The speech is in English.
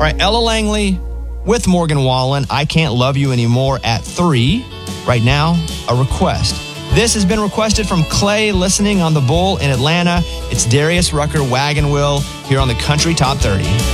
right, Ella Langley with Morgan Wallen, I Can't Love You Anymore at 3. Right now, a request. This has been requested from Clay listening on the Bull in Atlanta. It's Darius Rucker Wagon Wheel here on the Country Top 30.